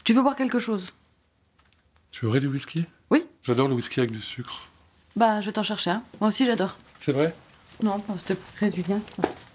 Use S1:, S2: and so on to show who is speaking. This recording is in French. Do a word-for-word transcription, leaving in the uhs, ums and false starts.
S1: Tu veux boire quelque chose?
S2: Tu aurais du whisky?
S1: Oui.
S2: J'adore le whisky avec du sucre.
S1: Bah, je vais t'en chercher un. Moi aussi, j'adore.
S2: C'est vrai?
S1: Non, c'était pour créer du lien.